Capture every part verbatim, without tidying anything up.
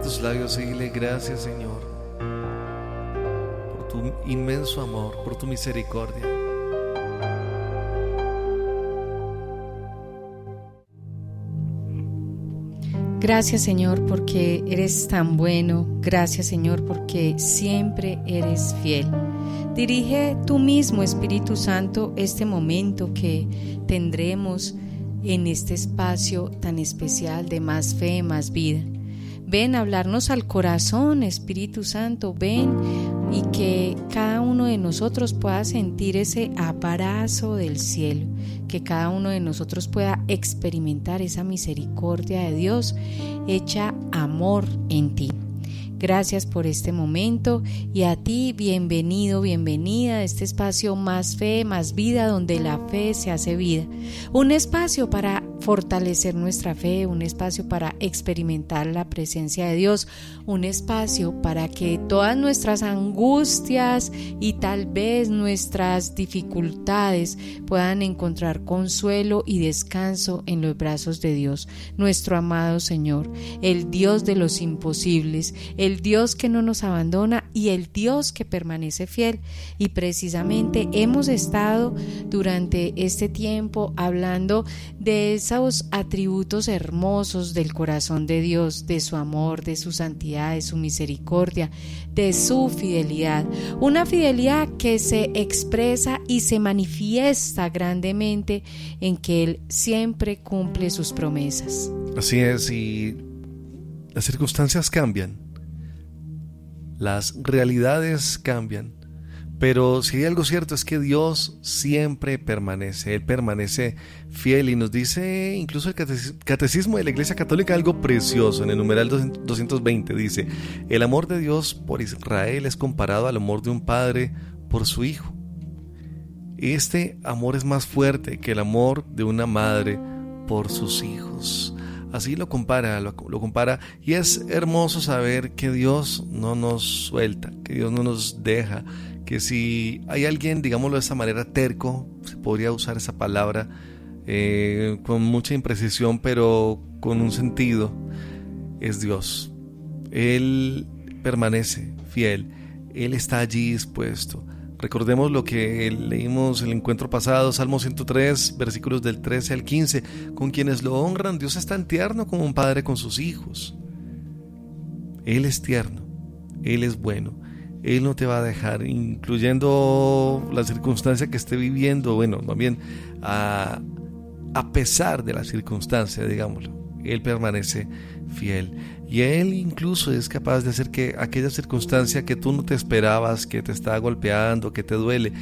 tus labios y dile gracias, Señor, por tu inmenso amor, por tu misericordia. Gracias, Señor, porque eres tan bueno. Gracias, Señor, porque siempre eres fiel. Dirige tú mismo, Espíritu Santo, este momento que tendremos en este espacio tan especial de Más Fe, Más Vida. Ven a hablarnos al corazón, Espíritu Santo, ven y que cada uno de nosotros pueda sentir ese abrazo del cielo, que cada uno de nosotros pueda experimentar esa misericordia de Dios hecha amor en ti. Gracias por este momento y a ti bienvenido, bienvenida a este espacio Más Fe, Más Vida, donde la fe se hace vida. Un espacio para fortalecer nuestra fe, un espacio para experimentar la presencia de Dios, un espacio para que todas nuestras angustias y tal vez nuestras dificultades puedan encontrar consuelo y descanso en los brazos de Dios, nuestro amado Señor, el Dios de los imposibles, el Dios que no nos abandona y el Dios que permanece fiel. Y precisamente hemos estado durante este tiempo hablando de esos atributos hermosos del corazón de Dios, de su amor, de su santidad, de su misericordia, de su fidelidad. Una fidelidad que se expresa y se manifiesta grandemente en que Él siempre cumple sus promesas. Así es, y las circunstancias cambian, las realidades cambian, pero si hay algo cierto es que Dios siempre permanece, Él permanece fiel, y nos dice incluso el catecismo de la Iglesia Católica algo precioso. En el numeral doscientos veinte dice: el amor de Dios por Israel es comparado al amor de un padre por su hijo. Este amor es más fuerte que el amor de una madre por sus hijos. Así lo compara, lo, lo compara, y es hermoso saber que Dios no nos suelta, que Dios no nos deja, que si hay alguien, digámoslo de esa manera, terco, se podría usar esa palabra eh, con mucha imprecisión, pero con un sentido, es Dios. Él permanece fiel, Él está allí dispuesto. Recordemos lo que leímos el encuentro pasado, Salmo ciento tres, versículos del trece al quince. Con quienes lo honran, Dios es tan tierno como un padre con sus hijos. Él es tierno, Él es bueno, Él no te va a dejar, incluyendo la circunstancia que esté viviendo. Bueno, también a, a pesar de la circunstancia, digámoslo, Él permanece fiel. Y Él incluso es capaz de hacer que aquella circunstancia que tú no te esperabas, que te está golpeando, que te duele,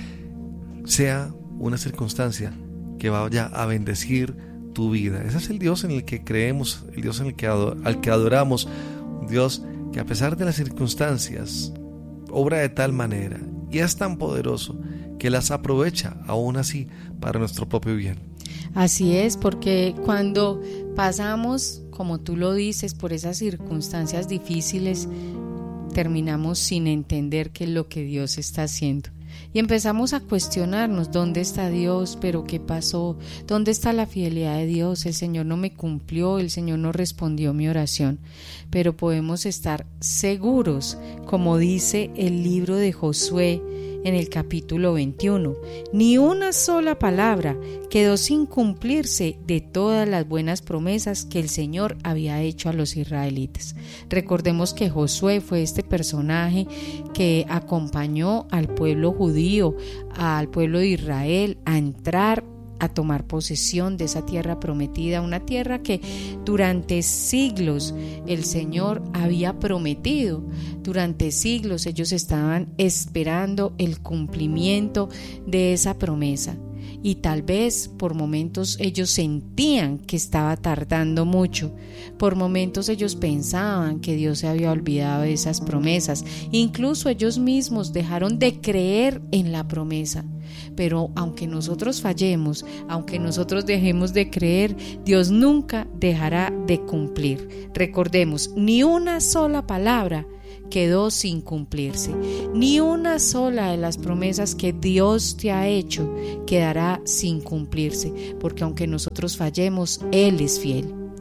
sea una circunstancia que vaya a bendecir tu vida. Ese es el Dios en el que creemos, el Dios en el que ador- al que adoramos, un Dios que a pesar de las circunstancias obra de tal manera y es tan poderoso que las aprovecha aún así para nuestro propio bien. Así es, porque cuando pasamos, como tú lo dices, por esas circunstancias difíciles, terminamos sin entender qué es lo que Dios está haciendo. Y empezamos a cuestionarnos: ¿dónde está Dios? ¿Pero qué pasó? ¿Dónde está la fidelidad de Dios? El Señor no me cumplió, el Señor no respondió mi oración. Pero podemos estar seguros, como dice el libro de Josué en el capítulo veintiuno, ni una sola palabra quedó sin cumplirse de todas las buenas promesas que el Señor había hecho a los israelitas. Recordemos que Josué fue este personaje que acompañó al pueblo judío, al pueblo de Israel, a entrar a tomar posesión de esa tierra prometida, una tierra que durante siglos el Señor había prometido. Durante siglos ellos estaban esperando el cumplimiento de esa promesa. Y tal vez por momentos ellos sentían que estaba tardando mucho, por momentos ellos pensaban que Dios se había olvidado de esas promesas, incluso ellos mismos dejaron de creer en la promesa. Pero aunque nosotros fallemos, aunque nosotros dejemos de creer, Dios nunca dejará de cumplir. Recordemos, ni una sola palabra quedó sin cumplirse, ni una sola de las promesas que Dios te ha hecho quedará sin cumplirse, porque aunque nosotros fallemos, Él es fiel.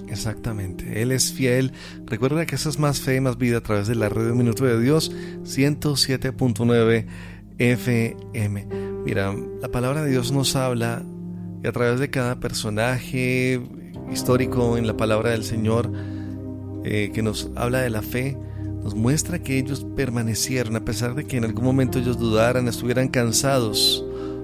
Exactamente, Él es fiel. Recuerda que eso es Más Fe, Más Vida a través de la red de Un Minuto de Dios, ciento siete punto nueve F M. Mira, la palabra de Dios nos habla y a través de cada personaje histórico en la palabra del Señor eh, que nos habla de la fe, nos muestra que ellos permanecieron a pesar de que en algún momento ellos dudaran, estuvieran cansados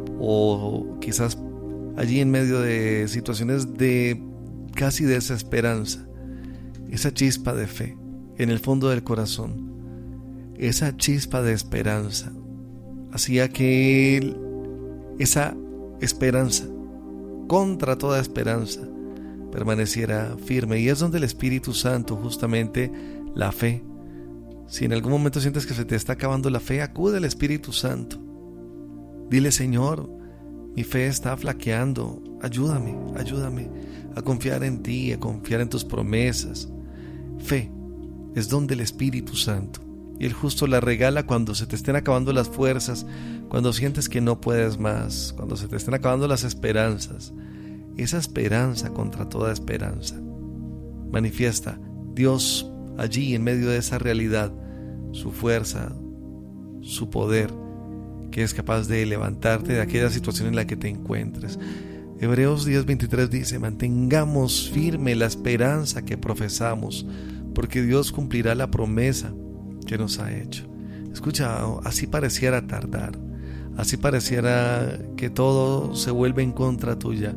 o quizás allí en medio de situaciones de casi desesperanza. Esa chispa de fe en el fondo del corazón, esa chispa de esperanza hacía que esa esperanza contra toda esperanza permaneciera firme, y es donde el Espíritu Santo, justamente la fe, si en algún momento sientes que se te está acabando la fe, acude al Espíritu Santo, dile: Señor, mi fe está flaqueando, ayúdame, ayúdame a confiar en ti, a confiar en tus promesas. Fe es don del Espíritu Santo, y Él justo la regala cuando se te estén acabando las fuerzas, cuando sientes que no puedes más, cuando se te estén acabando las esperanzas. Esa esperanza contra toda esperanza manifiesta Dios allí en medio de esa realidad, su fuerza, su poder, que es capaz de levantarte de aquella situación en la que te encuentres. Hebreos diez veintitrés dice: mantengamos firme la esperanza que profesamos, porque Dios cumplirá la promesa que nos ha hecho. Escucha, así pareciera tardar, así pareciera que todo se vuelve en contra tuya,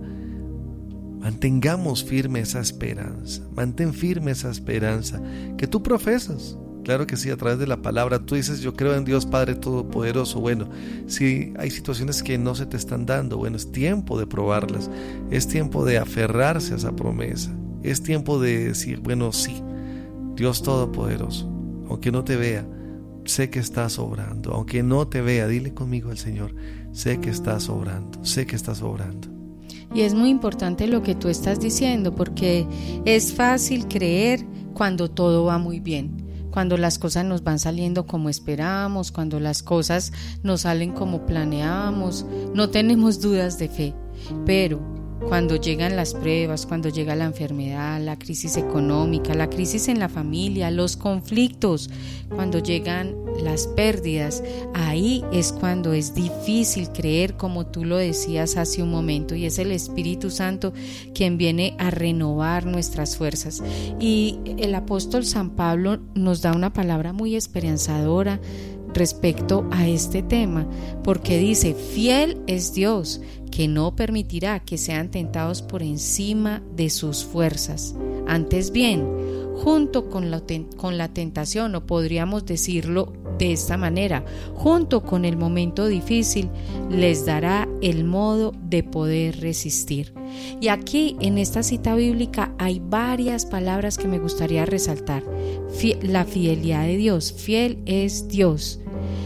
mantengamos firme esa esperanza, mantén firme esa esperanza que tú profesas. Claro que sí, a través de la palabra tú dices: yo creo en Dios Padre Todopoderoso. Bueno, si hay situaciones que no se te están dando, bueno, es tiempo de probarlas, es tiempo de aferrarse a esa promesa, es tiempo de decir: bueno, sí, Dios Todopoderoso, aunque no te vea, sé que estás obrando. Aunque no te vea, dile conmigo al Señor: sé que estás obrando, sé que estás obrando. Y es muy importante lo que tú estás diciendo, porque es fácil creer cuando todo va muy bien, cuando las cosas nos van saliendo como esperamos, cuando las cosas nos salen como planeamos, no tenemos dudas de fe. Pero cuando llegan las pruebas, cuando llega la enfermedad, la crisis económica, la crisis en la familia, los conflictos, cuando llegan las pérdidas, ahí es cuando es difícil creer, como tú lo decías hace un momento, y es el Espíritu Santo quien viene a renovar nuestras fuerzas. Y el apóstol San Pablo nos da una palabra muy esperanzadora respecto a este tema, porque dice: fiel es Dios, que no permitirá que sean tentados por encima de sus fuerzas. Antes bien, junto con la, ten- con la tentación, o podríamos decirlo de esta manera, junto con el momento difícil, les dará el modo de poder resistir. Y aquí en esta cita bíblica hay varias palabras que me gustaría resaltar. Fie- la fidelidad de Dios, fiel es Dios.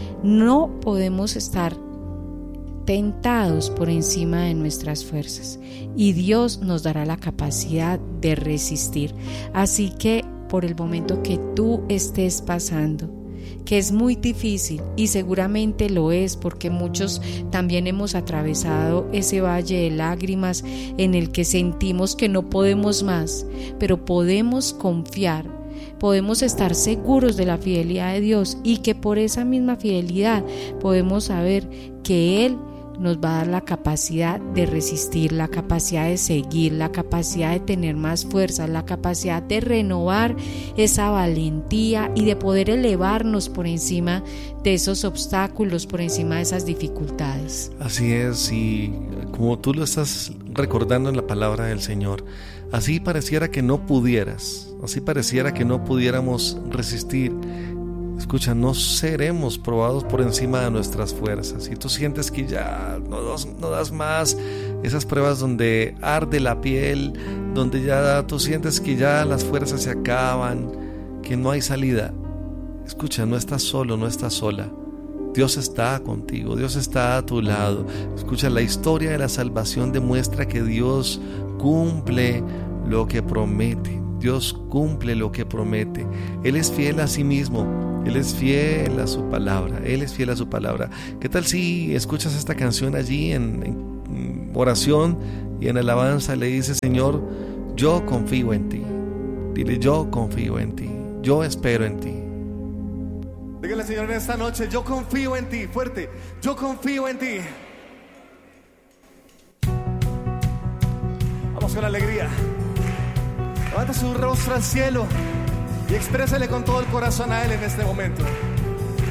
No podemos estar tentados por encima de nuestras fuerzas, y Dios nos dará la capacidad de resistir. Así que por el momento que tú estés pasando, que es muy difícil, y seguramente lo es, porque muchos también hemos atravesado ese valle de lágrimas en el que sentimos que no podemos más, pero podemos confiar, podemos estar seguros de la fidelidad de Dios, y que por esa misma fidelidad podemos saber que Él nos va a dar la capacidad de resistir, la capacidad de seguir, la capacidad de tener más fuerza, la capacidad de renovar esa valentía y de poder elevarnos por encima de esos obstáculos, por encima de esas dificultades. Así es, y como tú lo estás recordando en la palabra del Señor, así pareciera que no pudieras, así pareciera que no pudiéramos resistir. Escucha, no seremos probados por encima de nuestras fuerzas. Si tú sientes que ya no das, no das más, esas pruebas donde arde la piel, donde ya tú sientes que ya las fuerzas se acaban, que no hay salida, escucha, no estás solo, no estás sola. Dios está contigo, Dios está a tu lado. Escucha, la historia de la salvación demuestra que Dios cumple lo que promete. Dios cumple lo que promete. Él es fiel a sí mismo. Él es fiel a su palabra. Él es fiel a su palabra. ¿Qué tal si escuchas esta canción allí en, en oración y en alabanza? Le dices: Señor, yo confío en ti. Dile: yo confío en ti, yo espero en ti. Dígale, Señor, en esta noche: yo confío en ti. Fuerte: yo confío en ti. Vamos con alegría. Levanta su rostro al cielo y exprésele con todo el corazón a Él en este momento.